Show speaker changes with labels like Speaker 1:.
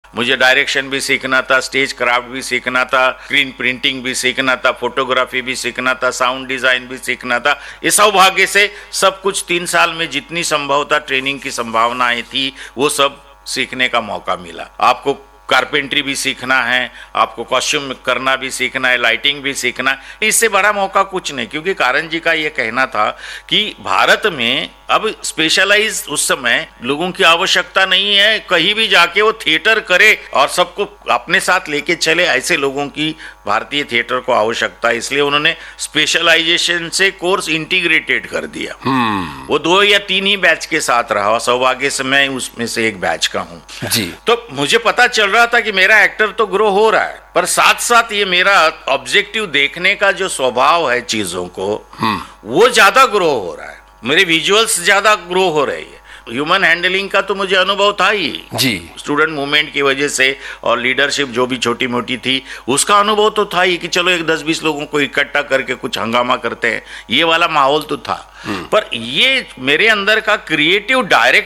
Speaker 1: मुझे डायरेक्शन भी सीखना था, स्टेज क्राफ्ट भी सीखना था, स्क्रीन प्रिंटिंग भी सीखना था, फोटोग्राफी भी सीखना था, साउंड डिजाइन भी सीखना था। इस सौभाग्य से सब कुछ 3 साल में जितनी संभवतः ट्रेनिंग की संभावनाएं थी वो सब सीखने का मौका मिला। आपको कारपेंट्री भी सीखना है, आपको कॉस्ट्यूम करना भी सीखना है, लाइटिंग भी सीखना है। इससे बड़ा मौका कुछ नहीं, क्योंकि कारण जी का ये कहना था कि भारत में अब स्पेशलाइज उस समय लोगों की आवश्यकता नहीं है, कहीं भी जाके वो थिएटर करे और सबको अपने साथ लेके चले, ऐसे लोगों की भारतीय थिएटर को आवश्यकता है। इसलिए उन्होंने स्पेशलाइजेशन से कोर्स इंटीग्रेटेड कर दिया। वो 2 या 3 ही बैच के साथ रहा, सौभाग्य से मैं उसमें से एक बैच का हूँ जी। तो मुझे पता चल रहा था कि मेरा एक्टर तो ग्रो हो रहा है, पर साथ साथ ये मेरा ऑब्जेक्टिव देखने का जो स्वभाव है चीजों को, वो ज्यादा ग्रो हो रहा है। मेरे विजुअल्स ज्यादा ग्रो हो रहे हैं। ह्यूमन हैंडलिंग का तो मुझे अनुभव था ही जी, स्टूडेंट मूवमेंट की वजह से, और लीडरशिप जो भी छोटी मोटी थी उसका अनुभव तो था ही कि चलो एक 10-20 लोगों को इकट्ठा करके कुछ हंगामा करते हैं, ये वाला माहौल तो था। पर ये मेरे अंदर का क्रिएटिव डायरेक्टर